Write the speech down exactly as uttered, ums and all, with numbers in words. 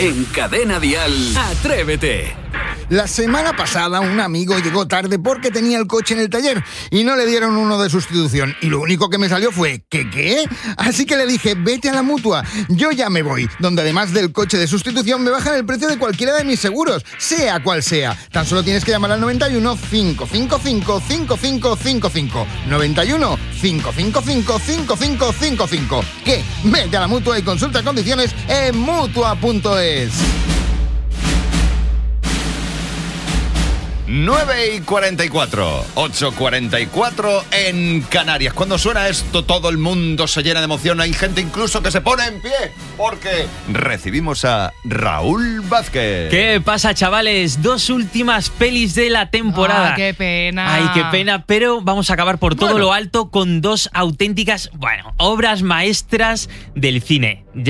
En Cadena Dial, Atrévete. La semana pasada un amigo llegó tarde porque tenía el coche en el taller y no le dieron uno de sustitución. Y lo único que me salió fue, ¿qué qué? Así que le dije, vete a la Mutua. Yo ya me voy, donde además del coche de sustitución me bajan el precio de cualquiera de mis seguros, sea cual sea. Tan solo tienes que llamar al noventa y uno, cinco cinco cinco, cinco cinco cinco cinco. noventa y uno, cinco cinco cinco, cinco cinco cinco cinco. ¿Qué? Vete a la Mutua y consulta condiciones en mutua punto es. nueve y cuarenta y cuatro, ocho y cuarenta y cuatro en Canarias. Cuando suena esto, todo el mundo se llena de emoción. Hay gente incluso que se pone en pie porque recibimos a Raúl Vázquez. ¿Qué pasa, chavales? Dos últimas pelis de la temporada. ¡Ah, qué pena! Ay, qué pena, pero vamos a acabar por todo Bueno. lo alto con dos auténticas, bueno, obras maestras del cine.